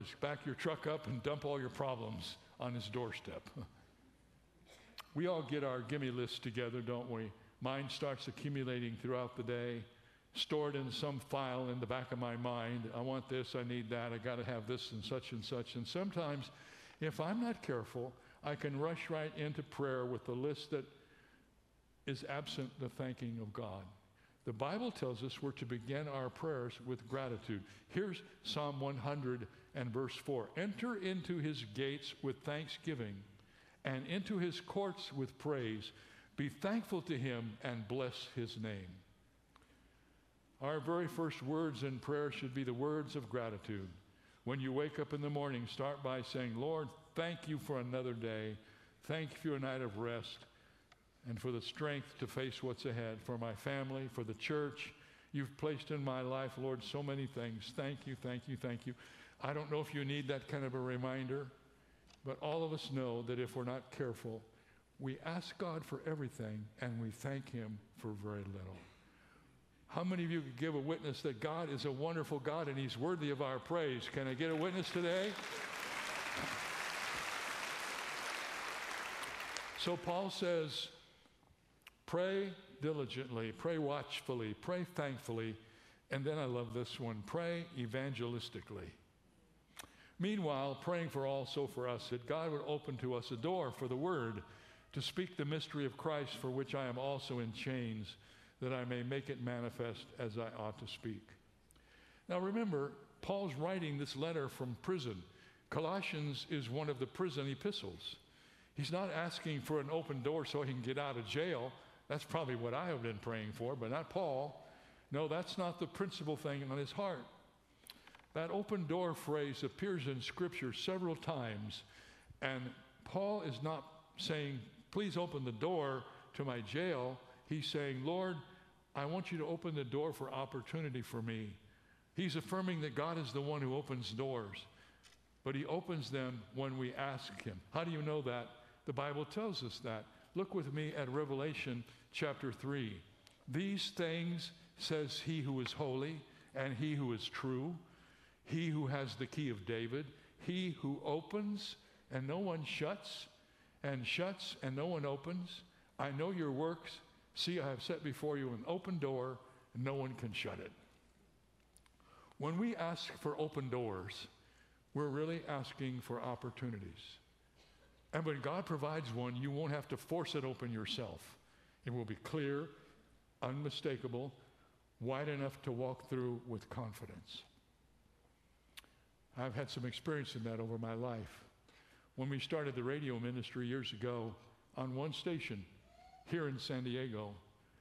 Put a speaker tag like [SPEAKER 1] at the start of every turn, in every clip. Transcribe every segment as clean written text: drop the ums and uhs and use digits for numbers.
[SPEAKER 1] back your truck up and dump all your problems on his doorstep. We all get our gimme lists together, don't we? Mine starts accumulating throughout the day, stored in some file in the back of my mind. I want this, I need that, I got to have this and such and such. And sometimes, if I'm not careful, I can rush right into prayer with the list that is absent the thanking of God. The Bible tells us we're to begin our prayers with gratitude. Here's Psalm 100 and verse 4. Enter into his gates with thanksgiving and into his courts with praise. Be thankful to him and bless his name. Our very first words in prayer should be the words of gratitude. When you wake up in the morning, start by saying, Lord, thank you for another day. Thank you for a night of rest and for the strength to face what's ahead, for my family, for the church. You've placed in my life, Lord, so many things. Thank you, thank you, thank you. I don't know if you need that kind of a reminder, but all of us know that if we're not careful, we ask God for everything and we thank him for very little. How many of you could give a witness that God is a wonderful God and he's worthy of our praise? Can I get a witness today? So Paul says, pray diligently, pray watchfully, pray thankfully, and then I love this one, pray evangelistically. Meanwhile, praying for also for us, that God would open to us a door for the word to speak the mystery of Christ, for which I am also in chains, that I may make it manifest as I ought to speak. Now remember, Paul's writing this letter from prison. Colossians is one of the prison epistles. He's not asking for an open door so he can get out of jail. That's probably what I have been praying for, but not Paul. No, that's not the principal thing on his heart. That open door phrase appears in Scripture several times, and Paul is not saying, please open the door to my jail. He's saying, Lord, I want you to open the door for opportunity for me. He's affirming that God is the one who opens doors, but he opens them when we ask him. How do you know that? The Bible tells us that. Look with me at Revelation chapter 3. These things says he who is holy and he who is true, he who has the key of David, he who opens and no one shuts, and shuts and no one opens. I know your works. See, I have set before you an open door, and no one can shut it. When we ask for open doors, we're really asking for opportunities. And when God provides one, you won't have to force it open yourself. It will be clear, unmistakable, wide enough to walk through with confidence. I've had some experience in that over my life. When we started the radio ministry years ago, on one station here in San Diego,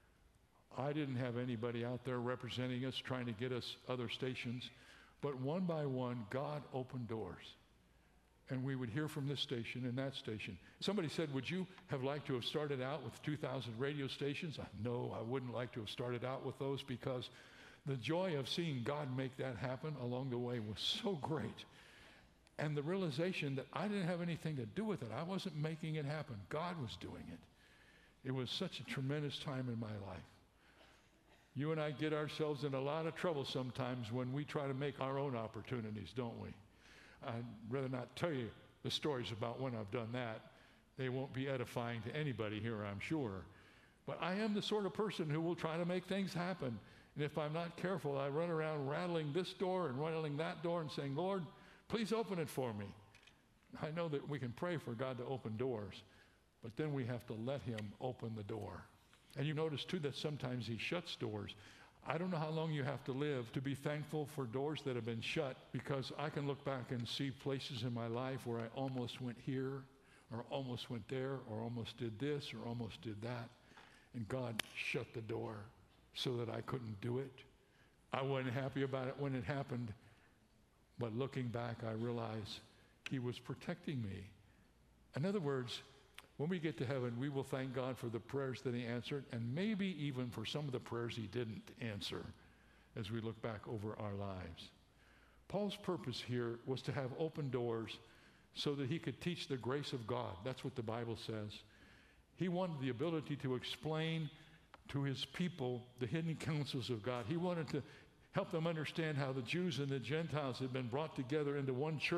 [SPEAKER 1] I didn't have anybody out there representing us, trying to get us other stations, but one by one, God opened doors. And we would hear from this station and that station. Somebody said, would you have liked to have started out with 2,000 radio stations? No, I wouldn't like to have started out with those, because the joy of seeing God make that happen along the way was so great. And the realization that I didn't have anything to do with it. I wasn't making it happen. God was doing it. It was such a tremendous time in my life. You and I get ourselves in a lot of trouble sometimes when we try to make our own opportunities, don't we? I'd rather not tell you the stories about when I've done that. They won't be edifying to anybody here, I'm sure. But I am the sort of person who will try to make things happen. And if I'm not careful, I run around rattling this door and rattling that door and saying, Lord, please open it for me. I know that we can pray for God to open doors, but then we have to let him open the door. And you notice too that sometimes he shuts doors. I don't know how long you have to live to be thankful for doors that have been shut, because I can look back and see places in my life where I almost went here, or almost went there, or almost did this, or almost did that, and God shut the door so that I couldn't do it. I wasn't happy about it when it happened, but looking back, I realize he was protecting me. In other words, when we get to heaven, we will thank God for the prayers that he answered, and maybe even for some of the prayers he didn't answer as we look back over our lives. Paul's purpose here was to have open doors so that he could teach the grace of God. That's what the Bible says. He wanted the ability to explain to his people the hidden counsels of God. He wanted to help them understand how the Jews and the Gentiles had been brought together into one church.